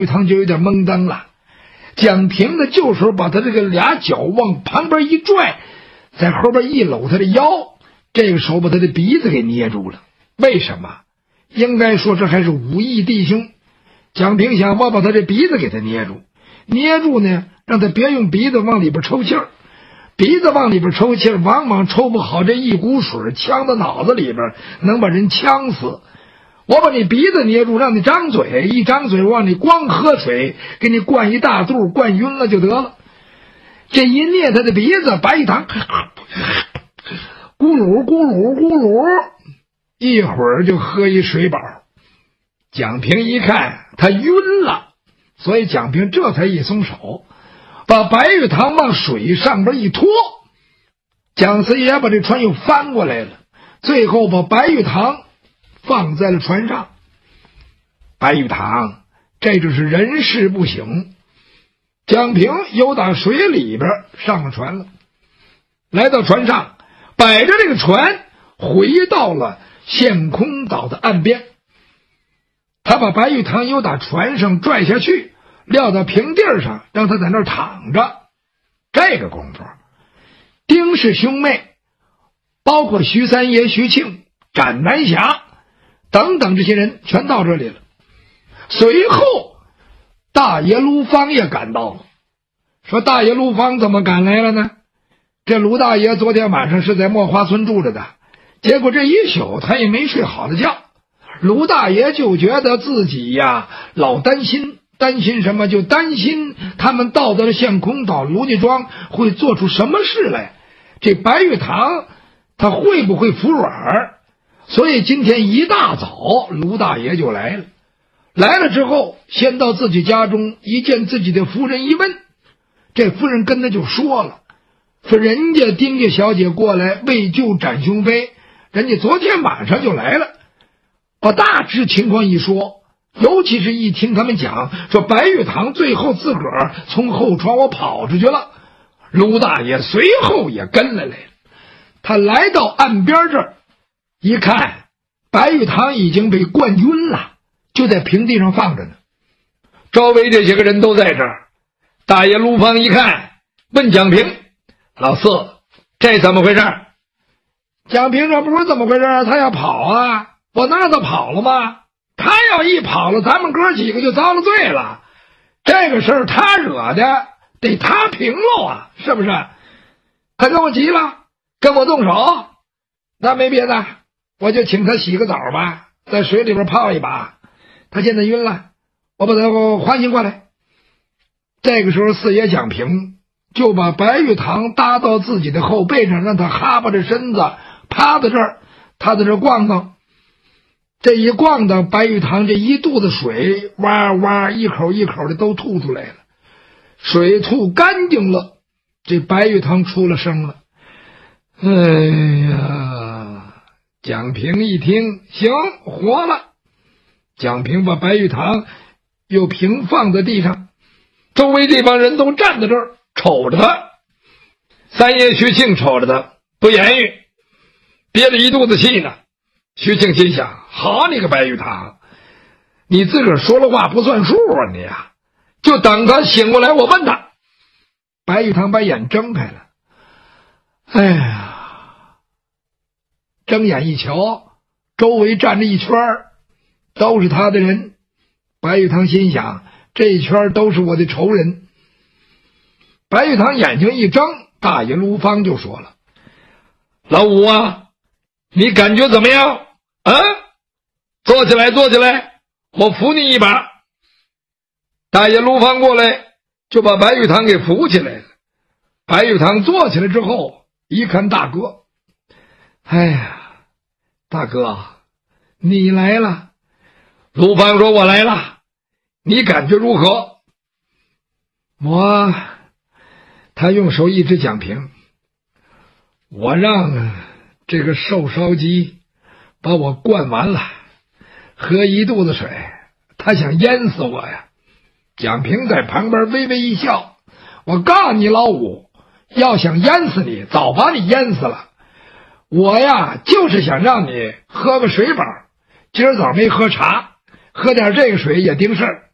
玉堂就有点懵登了。蒋平的旧手把他这个俩脚往旁边一拽，在后边一搂他的腰，这个手把他的鼻子给捏住了。为什么？应该说这还是武艺弟兄。蒋平想，我把他这鼻子给他捏住，捏住呢，让他别用鼻子往里边抽气儿。鼻子往里边抽气儿，往往抽不好，这一股水呛到脑子里边，能把人呛死。我把你鼻子捏住，让你张嘴，一张嘴往你光喝水，给你灌一大肚，灌晕了就得了。这一捏他的鼻子，白玉堂咕噜咕噜咕噜，一会儿就喝一水饱。蒋平一看他晕了，所以蒋平这才一松手，把白玉堂往水上边一拖。蒋四爷把这船又翻过来了，最后把白玉堂放在了船上。白玉堂这就是人事不省。蒋平又打水里边上了船了，来到船上，摆着这个船回到了陷空岛的岸边。他把白玉堂又打船上拽下去，撂到平地上，让他在那儿躺着。这个功夫，丁氏兄妹，包括徐三爷、徐庆、展南霞等等这些人全到这里了。随后大爷卢芳也赶到了。说大爷卢芳怎么赶来了呢？这卢大爷昨天晚上是在墨花村住着的，结果这一宿他也没睡好的觉。卢大爷就觉得自己呀老担心，担心什么？就担心他们到了陷空岛卢家庄会做出什么事来，这白玉堂他会不会服软？所以今天一大早卢大爷就来了。来了之后，先到自己家中一见自己的夫人一问，这夫人跟他就说了，说人家丁家小姐过来为救展雄飞，人家昨天晚上就来了。把大致情况一说，尤其是一听他们讲说白玉堂最后自个儿从后窗我跑出去了，卢大爷随后也跟来了。他来到岸边这儿一看，白玉堂已经被灌晕了，就在平地上放着呢。周围这些个人都在这儿。大爷卢芳一看，问蒋平，老四，这怎么回事？蒋平说，不是怎么回事，他要跑啊。我那他跑了吗？他要一跑了，咱们哥几个就遭了罪了。这个事儿他惹的，得他平喽啊，是不是？他跟我急了，跟我动手，那没别的，我就请他洗个澡吧，在水里边泡一把。他现在晕了，我把他唤醒过来。这个时候四爷蒋平就把白玉堂搭到自己的后背上，让他哈巴着身子趴在这儿，他在这逛荡。这一逛荡，白玉堂这一肚子水哇哇一口一口的都吐出来了。水吐干净了，这白玉堂出了声了。哎呀，蒋平一听，行，活了。蒋平把白玉堂又平放在地上，周围这帮人都站在这儿瞅着他。三爷徐庆瞅着他不言语，憋着一肚子气呢。徐庆心想，好你个白玉堂，你自个儿说了话不算数啊你啊！就等他醒过来我问他。白玉堂把眼睁开了，哎呀，睁眼一瞧，周围站着一圈都是他的人。白玉堂心想，这一圈都是我的仇人。白玉堂眼睛一睁，大爷卢芳就说了，老五啊，你感觉怎么样啊？坐起来，坐起来，我扶你一把。大爷卢芳过来就把白玉堂给扶起来了。白玉堂坐起来之后一看大哥，哎呀，大哥你来了。卢芳说，我来了，你感觉如何？他用手一指蒋平，我让这个瘦烧鸡把我灌完了，喝一肚子水，他想淹死我呀。蒋平在旁边微微一笑，我告诉你老五，要想淹死你早把你淹死了，我呀就是想让你喝个水饱，今儿早没喝茶，喝点这个水也顶事儿。